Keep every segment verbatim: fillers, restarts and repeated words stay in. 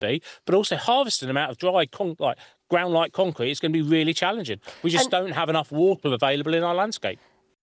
be, but also harvesting them out of dry con like ground like concrete is going to be really challenging. We just and don't have enough water available in our landscape.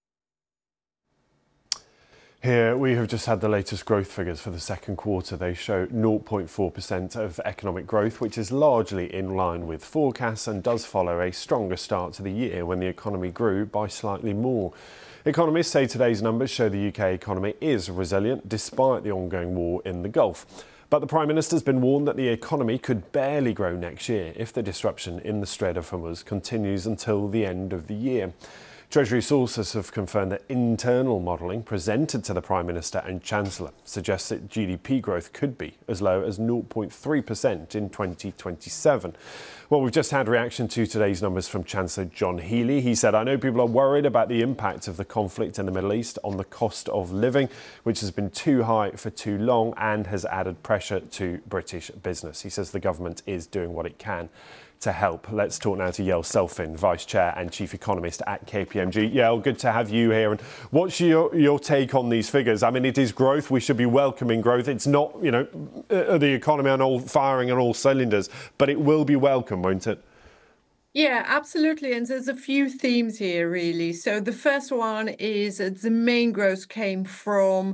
Here we have just had the latest growth figures for the second quarter. They show zero point four percent of economic growth, which is largely in line with forecasts and does follow a stronger start to the year when the economy grew by slightly more. Economists say today's numbers show the U K economy is resilient despite the ongoing war in the Gulf. But the Prime Minister's been warned that the economy could barely grow next year if the disruption in the Strait of Hormuz continues until the end of the year. Treasury sources have confirmed that internal modelling presented to the Prime Minister and Chancellor suggests that G D P growth could be as low as zero point three percent in twenty twenty-seven. Well, we've just had reaction to today's numbers from Chancellor John Healey. He said, "I know people are worried about the impact of the conflict in the Middle East on the cost of living, which has been too high for too long and has added pressure to British business." He says the government is doing what it can to help. Let's talk now to Yael Selfin, Vice Chair and Chief Economist at K P M G. Yael, good to have you here. And what's your, your take on these figures? I mean, it is growth. We should be welcoming growth. It's not, you know, the economy on all firing on all cylinders, but it will be welcome, won't it? Yeah, absolutely. And there's a few themes here, really. So the first one is that the main growth came from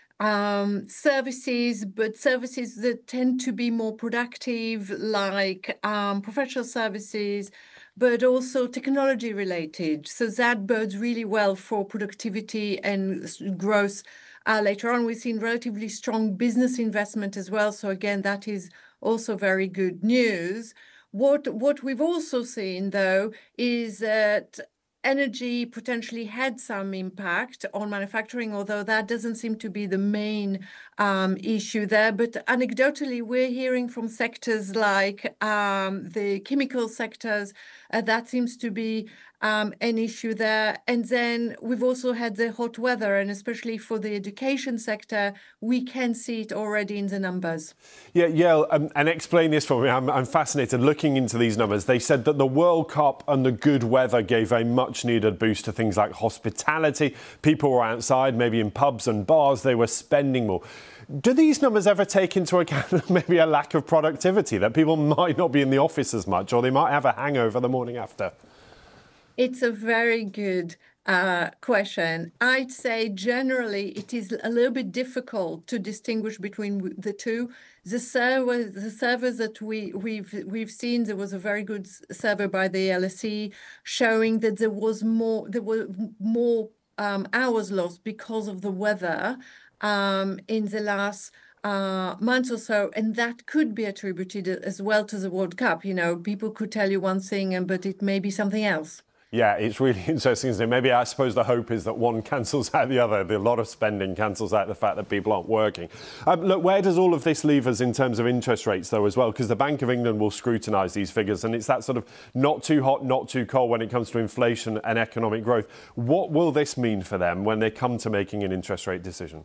um services, but services that tend to be more productive, like um professional services, but also technology related. So that bodes really well for productivity and growth. Uh, later on, we've seen relatively strong business investment as well. So again, that is also very good news. What what we've also seen, though, is that energy potentially had some impact on manufacturing, although that doesn't seem to be the main um, issue there. But anecdotally, we're hearing from sectors like um, the chemical sectors, uh, that seems to be um, an issue there. And then we've also had the hot weather, and especially for the education sector, we can see it already in the numbers. Yeah, yeah, um, and explain this for me. I'm, I'm fascinated looking into these numbers. They said that the World Cup and the good weather gave a much needed boost to things like hospitality. People were outside, maybe in pubs and bars, they were spending more. Do these numbers ever take into account maybe a lack of productivity, that people might not be in the office as much, or they might have a hangover the morning after? It's a very good uh, question. I'd say generally it is a little bit difficult to distinguish between the two. The servers, the servers that we, we've we've seen, there was a very good survey by the L S E showing that there was more there were more um, hours lost because of the weather um, in the last uh, month or so, and that could be attributed as well to the World Cup. You know, people could tell you one thing, and but it may be something else. Yeah, it's really interesting, isn't it? Maybe I suppose the hope is that one cancels out the other. A lot of spending cancels out the fact that people aren't working. Um, look, where does all of this leave us in terms of interest rates, though, as well? Because the Bank of England will scrutinise these figures, and it's that sort of not too hot, not too cold when it comes to inflation and economic growth. What will this mean for them when they come to making an interest rate decision?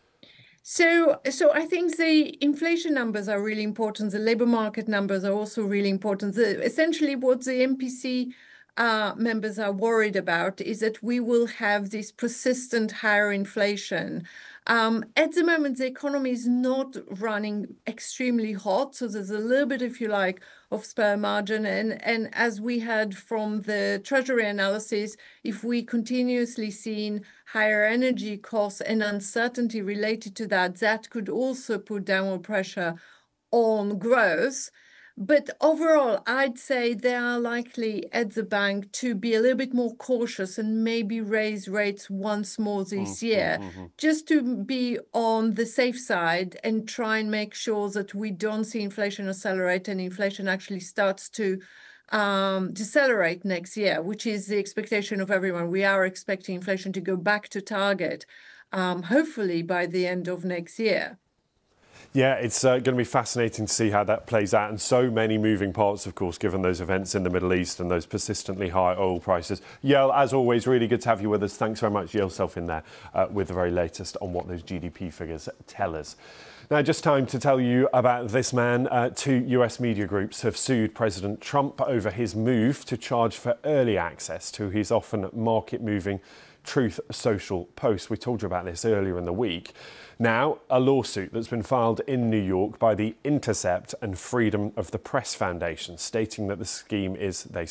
So, so I think the inflation numbers are really important. The labour market numbers are also really important. The, essentially, what the M P C Uh, members are worried about is that we will have this persistent higher inflation. Um, at the moment, the economy is not running extremely hot, so there's a little bit, if you like, of spare margin. And, and as we heard from the Treasury analysis, if we continuously see higher energy costs and uncertainty related to that, that could also put downward pressure on growth. But overall, I'd say they are likely at the bank to be a little bit more cautious and maybe raise rates once more this mm-hmm, year, mm-hmm. just to be on the safe side and try and make sure that we don't see inflation accelerate and inflation actually starts to um, decelerate next year, which is the expectation of everyone. We are expecting inflation to go back to target, um, hopefully by the end of next year. Yeah, it's uh, going to be fascinating to see how that plays out, and so many moving parts, of course, given those events in the Middle East and those persistently high oil prices. Yael, as always, really good to have you with us. Thanks very much, Yael Selfin there, uh, with the very latest on what those G D P figures tell us. Now, just time to tell you about this man. Uh, two U S media groups have sued President Trump over his move to charge for early access to his often market-moving Truth Social post. We told you about this earlier in the week. Now, a lawsuit that's been filed in New York by the Intercept and Freedom of the Press Foundation, stating that the scheme is, they